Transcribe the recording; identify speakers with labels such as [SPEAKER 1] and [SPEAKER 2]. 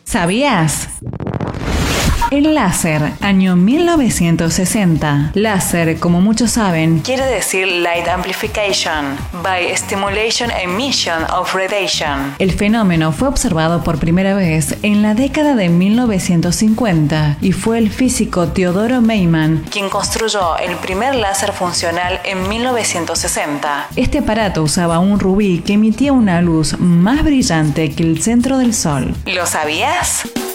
[SPEAKER 1] ¿Sabías? El láser, año 1960. Láser, como muchos saben, quiere decir Light Amplification by Stimulation Emission of Radiation. El fenómeno fue observado por primera vez en la década de 1950 y fue el físico Teodoro Meiman quien construyó el primer láser funcional en 1960. Este aparato usaba un rubí que emitía una luz más brillante que el centro del Sol. ¿Lo sabías?